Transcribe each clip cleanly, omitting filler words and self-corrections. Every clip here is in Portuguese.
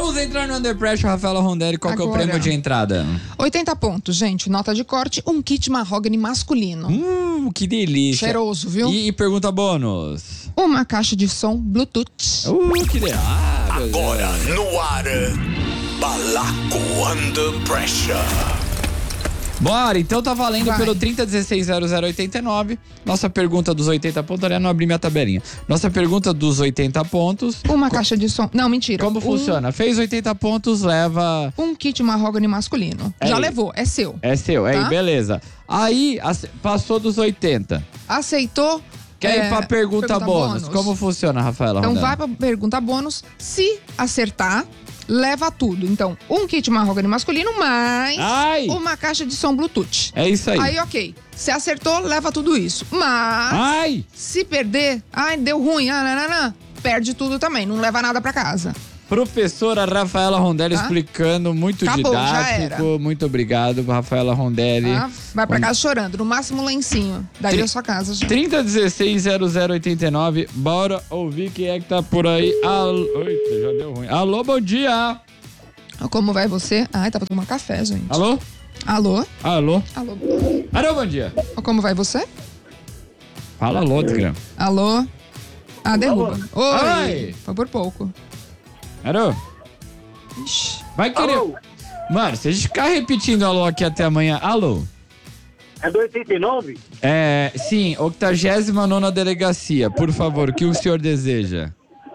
Vamos entrar no Under Pressure, Rafaela Rondelli. Qual que é o prêmio de entrada? 80 pontos, gente. Nota de corte, um kit mahogany masculino. Que delícia. Cheiroso, viu? E pergunta bônus? Uma caixa de som Bluetooth. Que delícia. Agora no ar, Balaco Under Pressure. Bora, então tá valendo. Vai. Pelo 30160089. Nossa pergunta dos 80 pontos. Olha, não abri minha tabelinha. Nossa pergunta dos 80 pontos. Uma caixa de som. Não, mentira. Como funciona? Fez 80 pontos, leva... Um kit mahogany masculino. Já levou, é seu. É seu, aí Tá? beleza. Aí, passou dos 80. Aceitou? Quer ir pra pergunta bônus. Como funciona, Rafaela Então Rondelli? vai pra pergunta bônus. Se acertar, leva tudo. Então, um kit mahogany masculino mais uma caixa de som Bluetooth. É isso aí. Aí, ok. Se acertou, leva tudo isso. Mas, se perder, deu ruim, perde tudo também. Não leva nada pra casa. Professora Rafaela Rondelli explicando, muito Acabou, já didático. era. Muito obrigado, Rafaela Rondelli. Vai pra casa chorando. No máximo, lencinho. Daí a sua casa, gente. 30160089. Bora ouvir quem é que tá por aí. Eita, já deu ruim. Alô, bom dia. Como vai você? Tá pra tomar café, gente. Alô? Alô? Alô? Alô? Alô, bom dia. Como vai você? Fala alô, desgrama. Alô? Derruba. Oi. Oi. Foi por pouco. Alô? Ixi. Vai querer... Alô? Mano, se a gente ficar repetindo alô aqui até amanhã... Alô? É do 89? Sim, 89ª delegacia. Por favor, o que o senhor deseja?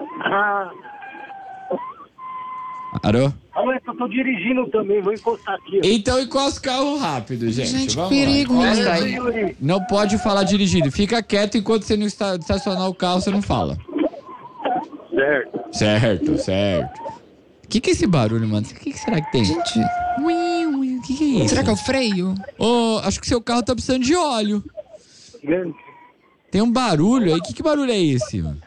Alô? Eu tô dirigindo também, vou encostar aqui. Então encosta o carro rápido, gente. Gente, Vamos perigo, lá. menino. Encosta aí. Não pode falar dirigindo. Fica quieto enquanto você não estacionar o carro, você não fala. Certo. Certo. O que é esse barulho, mano? O que será que tem? Gente, O que é isso? será que é o freio? Acho que seu carro tá precisando de óleo. Tem um barulho aí. Que barulho é esse, mano?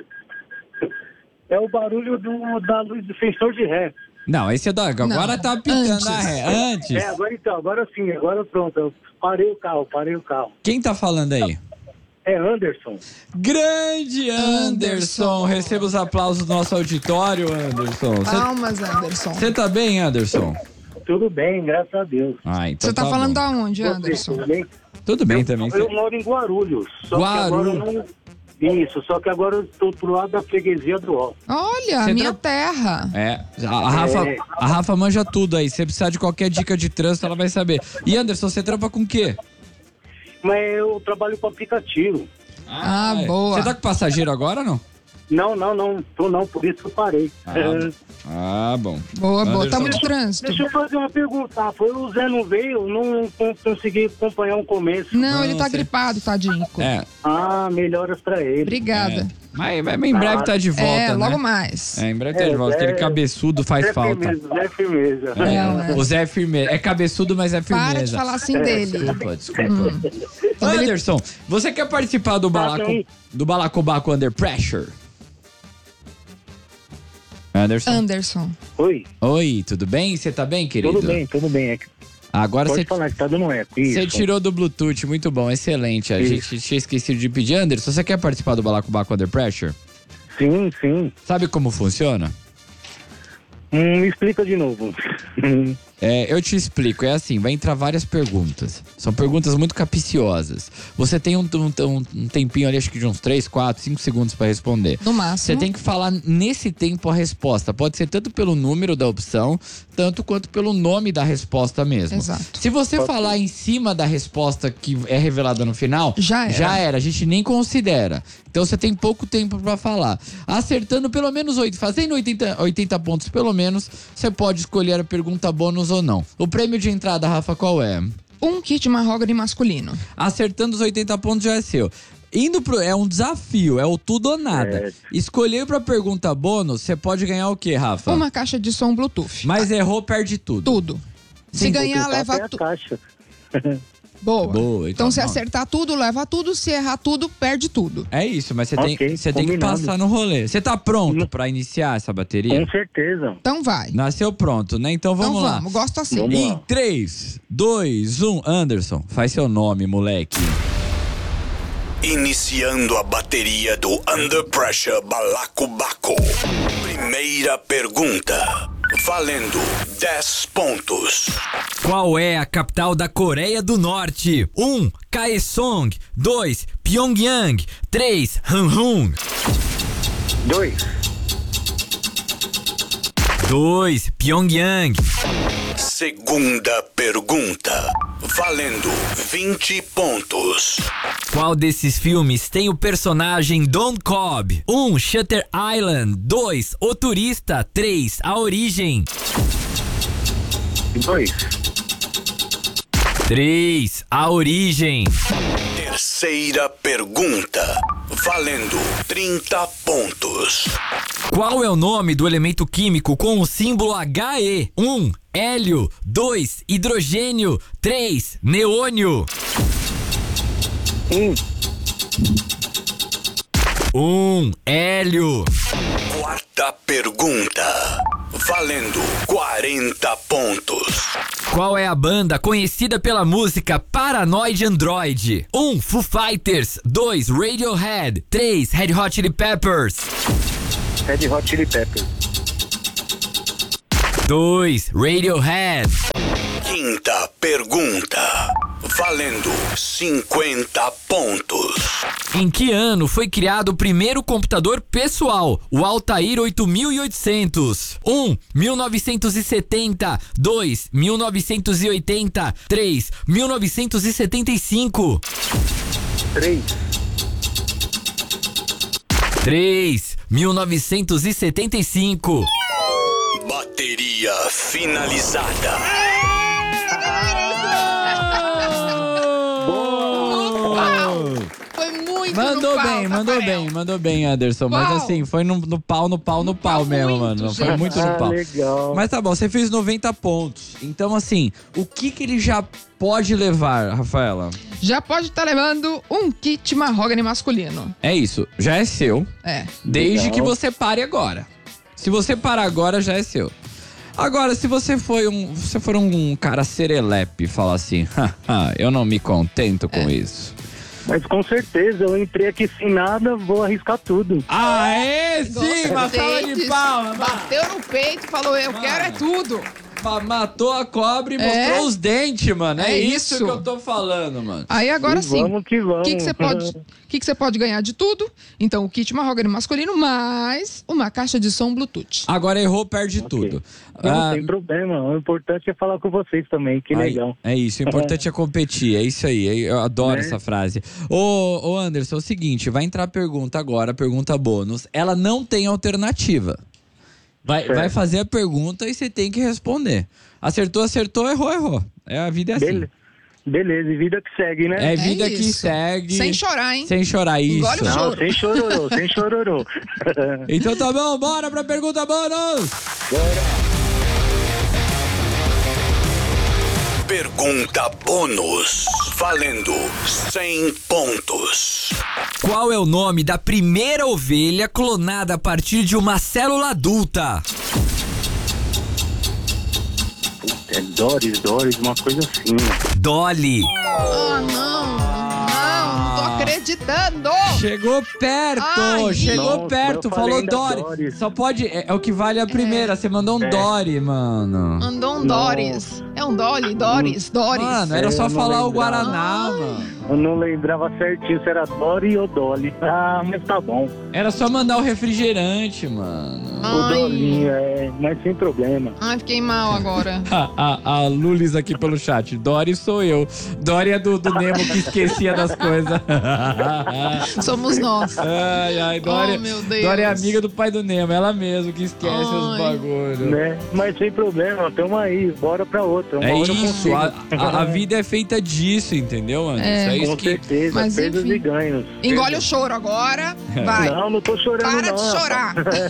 É o barulho da luz do sensor de ré. Não, esse é da... Agora tá pitando a ré. Antes. Agora sim, agora pronto. Eu parei o carro. Quem tá falando aí? É Anderson. Grande Anderson. Receba os aplausos do nosso auditório, Anderson. Palmas, Anderson. Você tá bem, Anderson? Tudo bem, graças a Deus. Então Você tá falando bom. da onde, Você, Anderson? tudo bem? Tudo bem também. Eu moro em Guarulhos. Só que agora eu não... Isso, só que agora eu estou pro lado da freguesia do Ó. Olha, Você minha terra. A Rafa manja tudo aí. Se precisar de qualquer dica de trânsito, ela vai saber. E Anderson, você trampa com o quê? Mas eu trabalho com aplicativo. Boa. Você tá com passageiro agora ou não? Não, tô não, por isso que eu parei. Bom. Boa. Anderson. Tá muito trânsito. Deixa eu fazer uma pergunta. Foi o Zé não veio, não consegui acompanhar o começo. Não, ele tá gripado, tadinho. Melhoras pra ele. Obrigada. Mas em breve tá de volta, né? Logo mais. Em breve tá de volta. Aquele cabeçudo faz falta. Zé Firmeza. O Zé é firmeza. É cabeçudo, mas é firmeza. Para de falar assim dele. Desculpa. Anderson, você quer participar do Balacobaco Under Pressure? Anderson. Oi, tudo bem? Você tá bem, querido? Tudo bem. Agora Pode falar que tá dando eco. Você tirou do Bluetooth, muito bom, excelente. A gente tinha esquecido de pedir. Anderson, você quer participar do Balacobaco Under Pressure? Sim. Sabe como funciona? Me explica de novo. Eu te explico, é assim, vai entrar várias perguntas. São perguntas muito capciosas. Você tem um tempinho ali, acho que de uns 3, 4, 5 segundos pra responder. No máximo. Você tem que falar nesse tempo a resposta. Pode ser tanto pelo número da opção, tanto quanto pelo nome da resposta mesmo. Exato. Se você falar em cima da resposta que é revelada no final, já era. A gente nem considera. Então você tem pouco tempo pra falar. Acertando pelo menos 8, fazendo 80 pontos pelo menos, você pode escolher a pergunta bônus ou não. O prêmio de entrada, Rafa, qual é? Um kit mahogany masculino. Acertando os 80 pontos já é seu. É um desafio, é o tudo ou nada. Escolher pra pergunta bônus, você pode ganhar o quê, Rafa? Uma caixa de som Bluetooth. Mas errou, perde tudo. Tudo. Se ganhar, leva tudo. Boa. Então se acertar tudo, leva tudo. Se errar tudo, perde tudo. É isso, mas você tem que passar no rolê. Você tá pronto pra iniciar essa bateria? Com certeza. Então vai. Nasceu pronto, né? Então vamos lá. Gosto assim. Em 3, 2, 1, Anderson, faz seu nome, moleque. Iniciando a bateria do Under Pressure Balacobaco. Primeira pergunta. Valendo 10 pontos. Qual é a capital da Coreia do Norte? 1. Kaesong. 2. Pyongyang. 3. Hanhun. 2. Pyongyang. Segunda pergunta. Valendo 20 pontos. Qual desses filmes tem o personagem Don Cobb? 1. Shutter Island. 2. O Turista. 3. A Origem. 3. A Origem. Terceira pergunta. Valendo 30 pontos. Qual é o nome do elemento químico com o símbolo He? 1. Hélio. 2. Hidrogênio. 3. Neônio. 1. Hélio. Quarta pergunta. Valendo 40 pontos. Qual é a banda conhecida pela música Paranoid Android? 1. Foo Fighters. 2. Radiohead. 3. Red Hot Chili Peppers. 2. Radiohead. Quinta pergunta. Valendo 50 pontos. Em que ano foi criado o primeiro computador pessoal, o Altair 8800? 1. 1970. 2. 1980. 3. 1975. 3. 1975. Bateria finalizada. Foi muito Mandou bem, Anderson. Uau. Mas assim, foi no pau mesmo, mano. Não foi muito no pau. Legal. Mas tá bom, você fez 90 pontos. Então, assim, o que ele já pode levar, Rafaela? Já pode estar levando um kit mahogany masculino. É isso, já é seu. É. Desde Legal. que você pare agora. Se você parar agora, já é seu. Agora, se você for um cara serelepe e falar assim, haha, eu não me contento com isso. Mas com certeza, eu entrei aqui sem nada, vou arriscar tudo. Aê, sim, uma salva de Dentes, palmas. bateu no peito e falou, eu quero é tudo. Matou a cobra e É? mostrou os dentes, mano. É, É isso isso. que eu tô falando, mano. Aí agora sim, Vamos que vamos. o que você pode ganhar de tudo? Então, o kit mahogany masculino, mais uma caixa de som Bluetooth. Agora errou, perde tudo. Não tem problema, o importante é falar com vocês também, que legal. É isso, o importante é competir, é isso aí, eu adoro essa frase. Ô Anderson, é o seguinte, vai entrar a pergunta agora, pergunta bônus, ela não tem alternativa. Vai fazer a pergunta e você tem que responder. Acertou, errou. A vida é assim. Beleza, e vida que segue, né? É vida que isso. segue. Sem chorar, hein? Sem chorar, isso. Engole o Não, choro. sem chororô, sem chororô. Então tá bom, bora pra pergunta bônus. Pergunta bônus. Valendo 100 pontos. Qual é o nome da primeira ovelha clonada a partir de uma célula adulta? É Doris, uma coisa assim. Dolly. Ah, não tô acreditando. Chegou perto, Ai, chegou nossa, perto, eu falei falou ainda Dory. Doris. Só pode, é o que vale a primeira, você mandou um Dory, mano. Andou um Doris. É um Dolly, Doris. Mano, era só eu não falar o lembrava. Guaraná, mano. Eu não lembrava certinho se era Dory ou Dolly. Ah, mas tá bom. Era só mandar o refrigerante, mano. O Dolinho, mas sem problema. Ai, fiquei mal agora. A Lulis aqui pelo chat. Dory sou eu. Dory é do Nemo que esquecia das coisas. Somos nós. Ai, Dory, Oh, meu Deus. Dory é amiga do pai do Nemo. Ela mesmo que esquece os Ai. bagulhos. Né? Mas sem problema, tamo aí, bora pra outra. Uma É hora eu isso, consigo. a vida é feita disso, entendeu, mano? É. Isso Com que... certeza, Mas perdas enfim. e ganhos. Engole o choro agora. Vai. Não tô chorando Para não. de chorar.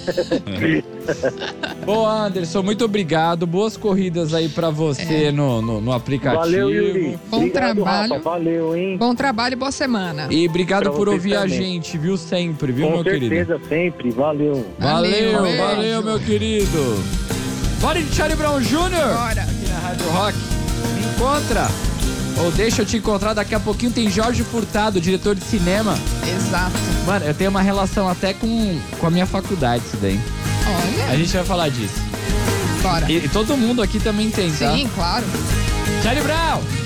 Bom, Anderson, muito obrigado. Boas corridas aí pra você no aplicativo. Valeu, Yuri. Bom Obrigado, trabalho. Rafa. Valeu, hein? Bom trabalho e boa semana. E obrigado Pra por vocês ouvir a também. gente, viu? Sempre, viu, Com meu querido? certeza, sempre. Valeu. Valeu, Valeu, valeu, meu querido. Bora de Charlie Brown Jr. Bora. Aqui na Rádio Rock. Me encontra. Ou deixa eu te encontrar. Daqui a pouquinho tem Jorge Furtado, diretor de cinema. Exato. Mano, eu tenho uma relação até com a minha faculdade, isso daí. Olha. A gente vai falar disso. Bora. E todo mundo aqui também tem, tá? Sim, claro. Charlie Brown!